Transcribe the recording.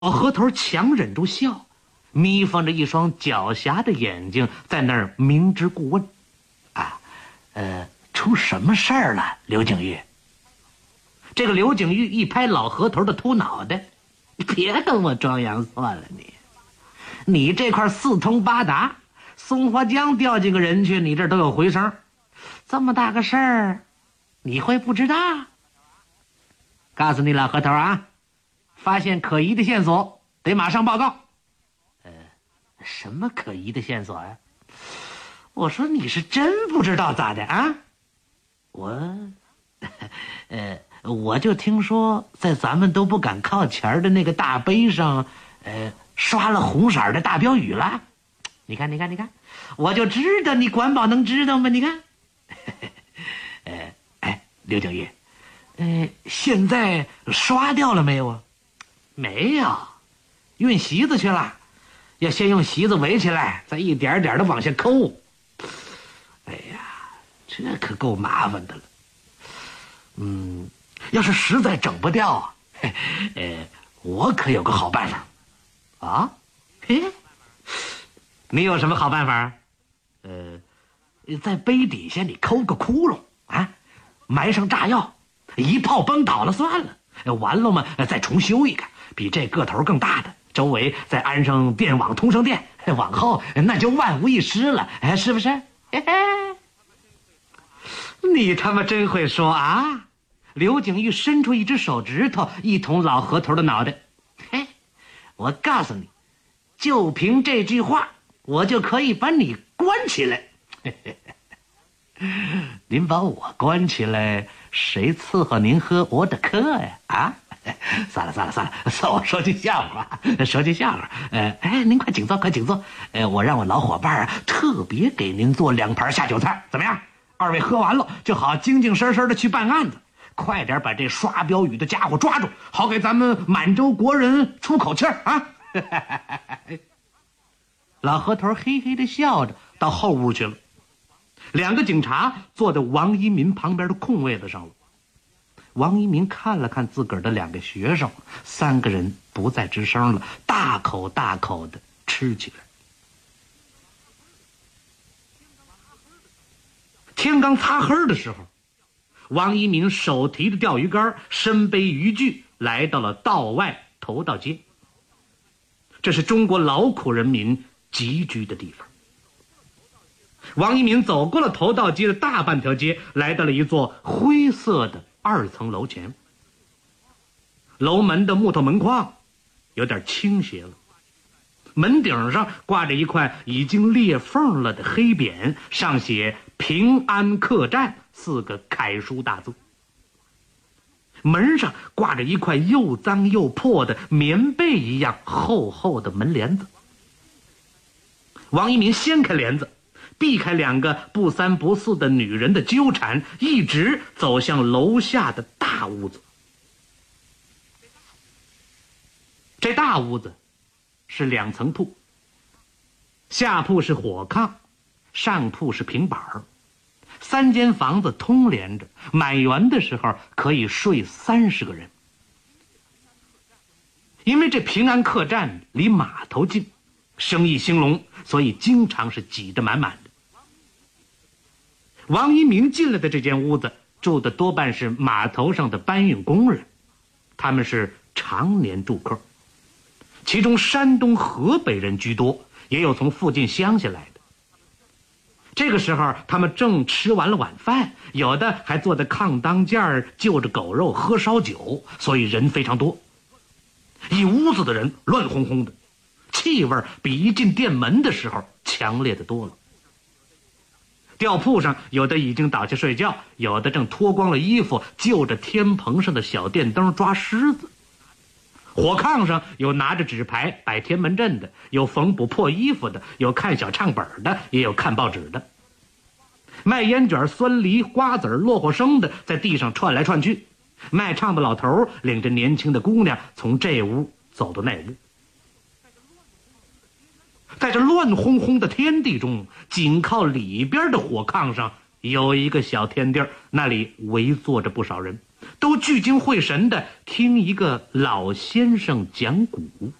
河头强忍住笑，眯缝着一双狡黠的眼睛，在那儿明知故问：“出什么事儿了，刘景玉？”这个刘景玉一拍老河头的秃脑袋：“别跟我装洋蒜了你这块四通八达，松花江掉进个人去，你这都有回声。这么大个事儿，你会不知道？告诉你老河头啊，发现可疑的线索，得马上报告。什么可疑的线索啊？我说你是真不知道咋的啊？我就听说在咱们都不敢靠前的那个大碑上，刷了红色的大标语了。你看，我就知道你管保能知道吗？你看，刘景玉，现在刷掉了没有啊？没有，运席子去了。要先用席子围起来，再一点点的往下抠。哎呀，这可够麻烦的了。要是实在整不掉啊，我可有个好办法。啊？你有什么好办法？在碑底下你抠个窟窿啊，埋上炸药，一炮崩倒了算了，完了嘛再重修一个比这个头更大的，周围再安上电网通声电，往后那就万无一失了，是不是？你他妈真会说啊！刘景玉伸出一只手指头，一捅老河头的脑袋。我告诉你，就凭这句话，我就可以把你关起来。您把我关起来，谁伺候您喝我的客呀？啊？算了，算我说句笑话。您快请坐，我让我老伙伴特别给您做2盘下酒菜，怎么样？2位喝完了就好精精神神的去办案子，快点把这刷标语的家伙抓住，好给咱们满洲国人出口气儿啊！老河头嘿嘿的笑着到后屋去了。2个警察坐在王一民旁边的空位子上了。王一民看了看自个儿的2个学生，3个人不再吱声了，大口大口的吃起来。天刚擦黑的时候，王一民手提着钓鱼竿，身背渔具，来到了道外头道街。这是中国劳苦人民集居的地方。王一民走过了头道街的大半条街，来到了一座灰色的2层楼前。楼门的木头门框有点倾斜了，门顶上挂着一块已经裂缝了的黑匾，上写平安客栈4个楷书大字。门上挂着一块又脏又破的棉被一样厚厚的门帘子。王一民掀开帘子，避开2个不三不四的女人的纠缠，一直走向楼下的大屋子。这大屋子是2层铺，下铺是火炕，上铺是平板儿，3间房子通连着，满员的时候可以睡30个人。因为这平安客栈离码头近，生意兴隆，所以经常是挤得满满的。王一鸣进来的这间屋子住的多半是码头上的搬运工人，他们是常年住客，其中山东、河北人居多，也有从附近乡下来的。这个时候他们正吃完了晚饭，有的还坐在炕当间儿就着狗肉喝烧酒，所以人非常多。一屋子的人乱哄哄的，气味比一进店门的时候强烈的多了。吊铺上有的已经倒下睡觉，有的正脱光了衣服就着天棚上的小电灯抓虱子。火炕上有拿着纸牌摆天门阵的，有缝补破衣服的，有看小唱本的，也有看报纸的。卖烟卷、酸梨、瓜子、落花生的在地上窜来窜去，卖唱的老头领着年轻的姑娘从这屋走到那屋。在这乱哄哄的天地中，紧靠里边的火炕上有一个小天地儿，那里围坐着不少人。 都聚精会神地听一个老先生讲古。